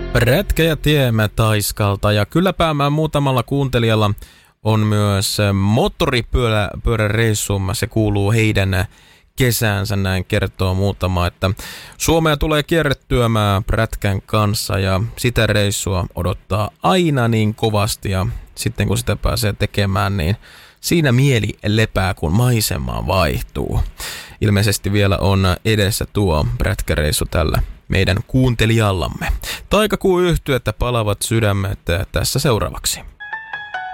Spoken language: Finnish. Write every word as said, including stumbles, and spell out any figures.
Prätkä ja tiemme Taiskalta, ja kylläpä muutamalla kuuntelijalla on myös moottoripyöräreissumme. Se kuuluu heidän kesäänsä, näin kertoo muutama, että Suomea tulee kierrettyämään prätkän kanssa ja sitä reissua odottaa aina niin kovasti, ja sitten kun sitä pääsee tekemään, niin siinä mieli lepää, kun maisema vaihtuu. Ilmeisesti vielä on edessä tuo prätkäreissu tällä meidän kuuntelijallamme. Taikakuu-yhtyettä palavat sydämet tässä seuraavaksi.